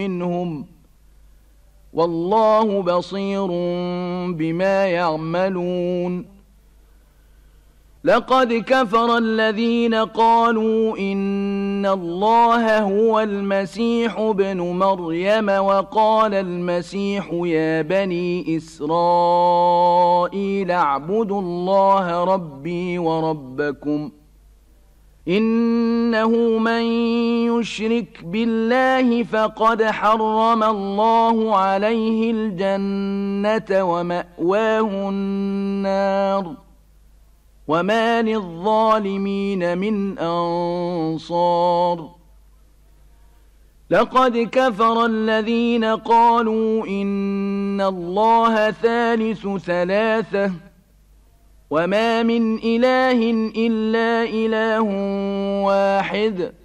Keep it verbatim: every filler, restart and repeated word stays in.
منهم والله بصير بما يعملون لقد كفر الذين قالوا إن الله هو المسيح ابن مريم وقال المسيح يا بني إسرائيل اعبدوا الله ربي وربكم إنه من يشرك بالله فقد حرم الله عليه الجنة ومأواه النار وما للظالمين من أنصار لقد كفر الذين قالوا إن الله ثالث ثلاثة وما من إله إلا إله واحد